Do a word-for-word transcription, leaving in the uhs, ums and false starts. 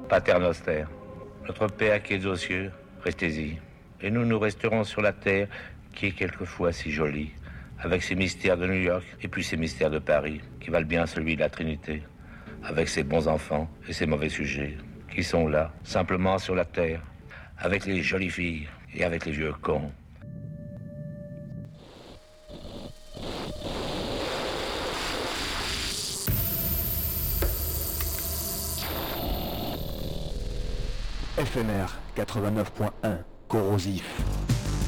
Pater Noster, notre Père qui es aux cieux, restez-y. Et nous, nous resterons sur la terre, qui est quelquefois si jolie, avec ses mystères de New York et puis ses mystères de Paris, qui valent bien celui de la Trinité, avec ses bons enfants et ses mauvais sujets, qui sont là, simplement sur la terre, avec les jolies filles et avec les vieux cons. F M R quatre-vingt-neuf point un, corrosif.